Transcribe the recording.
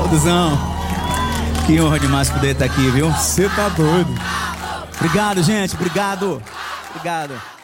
Alduzão, que honra demais poder estar aqui, viu? Você tá doido. Obrigado, gente, obrigado. Obrigado.